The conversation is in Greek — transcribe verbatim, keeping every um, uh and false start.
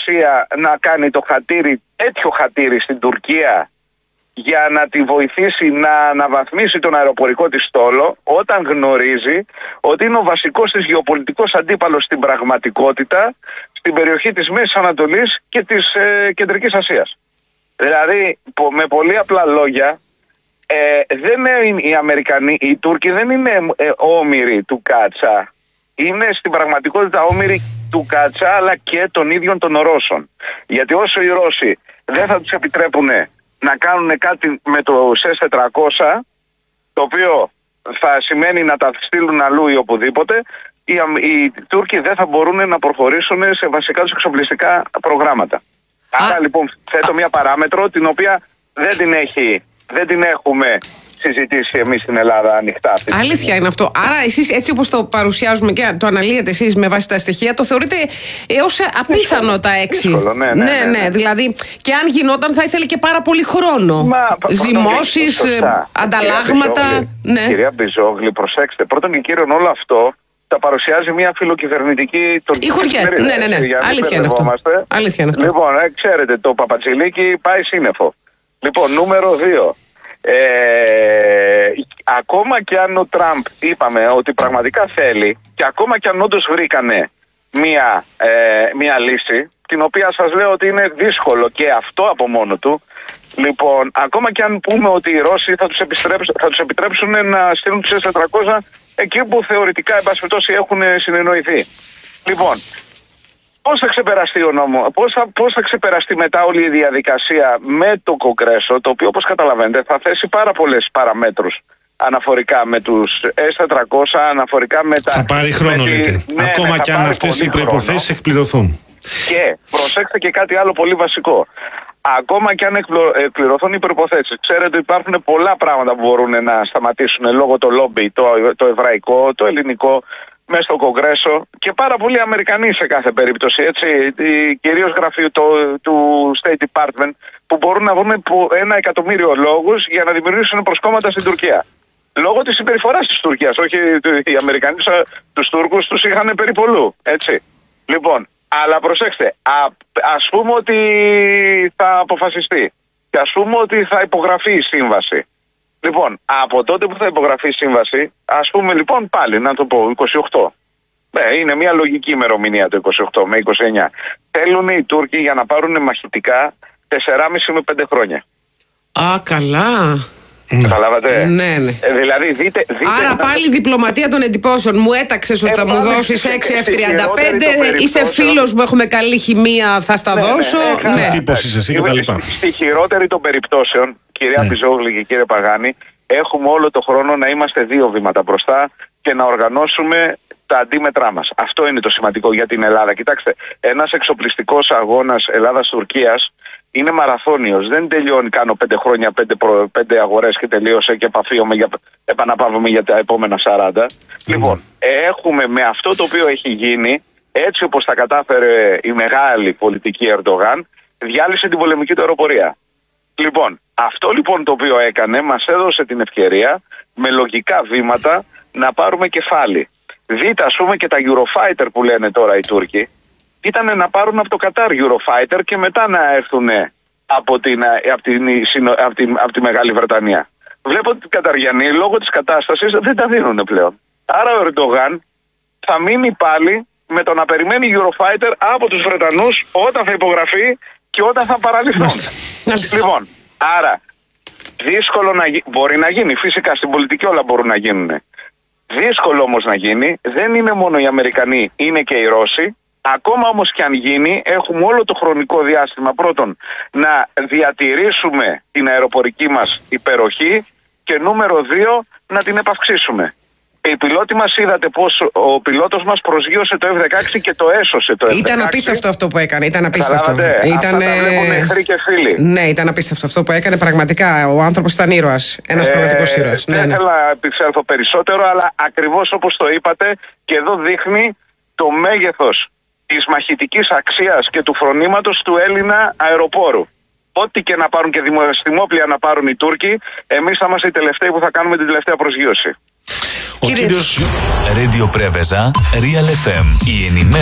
Ρωσία να κάνει το χατήρι, τέτοιο χατήρι στην Τουρκία για να τη βοηθήσει να αναβαθμίσει τον αεροπορικό της στόλο, όταν γνωρίζει ότι είναι ο βασικός της γεωπολιτικός αντίπαλος στην πραγματικότητα στην περιοχή της Μέσης Ανατολής και της ε, Κεντρικής Ασίας. Δηλαδή, με πολύ απλά λόγια, ε, δεν είναι οι Αμερικανοί, οι Τούρκοι δεν είναι ε, όμηροι του Κάτσα. Είναι στην πραγματικότητα όμηροι του Κάτσα, αλλά και των ίδιων των Ρώσων. Γιατί όσο οι Ρώσοι δεν θα τους επιτρέπουν να κάνουν κάτι με το ες τετρακόσια, το οποίο θα σημαίνει να τα στείλουν αλλού ή οπουδήποτε, οι, οι Τούρκοι δεν θα μπορούν να προχωρήσουν σε βασικά τους εξοπλιστικά προγράμματα. Α, Άρα λοιπόν θέτω α, μια παράμετρο την οποία δεν την, έχει, δεν την έχουμε συζητήσει εμείς στην Ελλάδα ανοιχτά. Αλήθεια είναι αυτό. Άρα εσείς έτσι όπως το παρουσιάζουμε και το αναλύετε εσείς με βάση τα στοιχεία, το θεωρείτε έως απίθανο δύσκολο, τα έξι. Δύσκολο, ναι, ναι, ναι, ναι, ναι. ναι, δηλαδή και αν γινόταν θα ήθελε και πάρα πολύ χρόνο. Μα, Ζυμώσεις, ανταλλάγματα. Κυρία Μπιζόγλη, ναι. κυρία Μπιζόγλη, προσέξτε. Πρώτον και κύριον όλο αυτό τα παρουσιάζει μια φιλοκυβερνητική τουρκική εφημερίδα. Ναι, ναι, ναι. Αλήθεια είναι αυτό. Αλήθεια είναι αυτό. Λοιπόν, ε, ξέρετε, το Παπατζηλίκι πάει σύννεφο. Λοιπόν, νούμερο δύο. Ε, ακόμα και αν ο Τραμπ είπαμε ότι πραγματικά θέλει και ακόμα και αν όντως βρήκανε μία, ε, μία λύση, την οποία σας λέω ότι είναι δύσκολο και αυτό από μόνο του, λοιπόν, ακόμα και αν πούμε ότι οι Ρώσοι θα τους, θα τους επιτρέψουν να στείλουν τους ες τετρακόσια εκεί που θεωρητικά εν πάση περιπτώσει έχουν συνεννοηθεί. Λοιπόν, πώς θα ξεπεραστεί ο νόμο, πώς θα, πώς θα ξεπεραστεί μετά όλη η διαδικασία με το Κογκρέσο, το οποίο όπως καταλαβαίνετε θα θέσει πάρα πολλές παραμέτρους αναφορικά με τους ες τετρακόσια, αναφορικά με τα... Θα πάρει χρόνο τη... λέτε, ναι, ακόμα ναι, και αν αυτές οι προϋποθέσεις εκπληρωθούν. Και προσέξτε και κάτι άλλο πολύ βασικό. Ακόμα και αν εκπληρωθούν οι προϋποθέσεις, ξέρετε ότι υπάρχουν πολλά πράγματα που μπορούν να σταματήσουν λόγω το λόμπι, το, το εβραϊκό, το ελληνικό, μέσα στο Κογκρέσο και πάρα πολλοί Αμερικανοί σε κάθε περίπτωση, έτσι, κυρίως γραφείο το, του State Department, που μπορούν να βρουν ένα εκατομμύριο λόγους για να δημιουργήσουν προσκόμματα στην Τουρκία. Λόγω της συμπεριφοράς της Τουρκίας, όχι οι Αμερικανοί τους Τούρκους τους είχαν περιπολού, έτσι. Λοιπόν, αλλά προσέξτε, α, ας πούμε ότι θα αποφασιστεί και ας πούμε ότι θα υπογραφεί η σύμβαση. Λοιπόν, από τότε που θα υπογραφεί η σύμβαση, ας πούμε λοιπόν πάλι, να το πω, είκοσι οκτώ. Ναι, είναι μια λογική ημερομηνία το είκοσι οκτώ με είκοσι εννιά. Θέλουν οι Τούρκοι για να πάρουν μαχητικά τεσσεράμισι με πέντε χρόνια. Α, καλά. Καταλάβατε. Ναι, ναι. Ε, δηλαδή, δείτε, δείτε, άρα πάλι η διπλωματία των εντυπώσεων. Μου έταξες ότι ε, θα μου δώσεις έξι εφ τριάντα πέντε, είσαι φίλος μου, έχουμε καλή χημεία, θα στα ναι, δώσω. Ναι, ναι. Τι τύπος είσαι εσύ και τα λοιπά. Στη χειρότερη των περιπτώσεων, κυρία ναι. Μπιζόγλη και κύριε Παγάνη, έχουμε όλο το χρόνο να είμαστε δύο βήματα μπροστά και να οργανώσουμε τα αντίμετρά μας. Αυτό είναι το σημαντικό για την Ελλάδα. Κοιτάξτε, ένας εξοπλιστικός αγώνας Ελλάδας-Τουρκίας είναι μαραθώνιος. Δεν τελειώνει, κάνω πέντε χρόνια, πέντε, προ, πέντε αγορές και τελείωσε και επαφίομαι για, επαναπαύομαι για τα επόμενα σαράντα. Mm. Λοιπόν, έχουμε με αυτό το οποίο έχει γίνει, έτσι όπως τα κατάφερε η μεγάλη πολιτική Ερντογάν, διάλυσε την πολεμική του αεροπορία. Λοιπόν, αυτό λοιπόν το οποίο έκανε μας έδωσε την ευκαιρία με λογικά βήματα να πάρουμε κεφάλι. Δείτε ας πούμε και τα Eurofighter που λένε τώρα οι Τούρκοι, ήταν να πάρουν από το Κατάρ Eurofighter και μετά να έρθουν από, την, από, την, από, την, από τη Μεγάλη Βρετανία. Βλέπω ότι οι Καταριανοί λόγω της κατάστασης δεν τα δίνουν πλέον. Άρα ο Ερντογάν θα μείνει πάλι με το να περιμένει Eurofighter από τους Βρετανούς όταν θα υπογραφεί και όταν θα παραλυθούν. Λοιπόν, άρα δύσκολο να γίνει, μπορεί να γίνει, φυσικά στην πολιτική όλα μπορούν να γίνουν. Δύσκολο όμως να γίνει, δεν είναι μόνο οι Αμερικανοί, είναι και οι Ρώσοι. Ακόμα όμως και αν γίνει, έχουμε όλο το χρονικό διάστημα πρώτον να διατηρήσουμε την αεροπορική μας υπεροχή και νούμερο δύο να την επαυξήσουμε. Οι πιλότοι μας είδατε πως ο πιλότος μας προσγείωσε το εφ δεκαέξι και το έσωσε το εφ δεκαέξι. Ήταν απίστευτο αυτό που έκανε, ήταν απίστευτο. Ήταν... Αυτά τα βλέπουν εχθροί και φίλοι. Ναι, ήταν απίστευτο αυτό που έκανε, πραγματικά ο άνθρωπος ήταν ήρωας, ένας ε, πραγματικός ήρωας. Δεν ναι, ναι. θέλω να επισέλθω περισσότερο, αλλά ακριβώς όπως το είπατε και εδώ δείχνει το μέγεθος της μαχητικής αξίας και του φρονήματος του Έλληνα αεροπόρου. Ό,τι και να πάρουν και δημοστημόπλια να πάρουν οι Τούρκοι, εμείς θα είμαστε οι τελευταίοι που θα κάνουμε την τελευταία προσγείωση. Ο κύριος Radio Preveza, Real εφ εμ. Η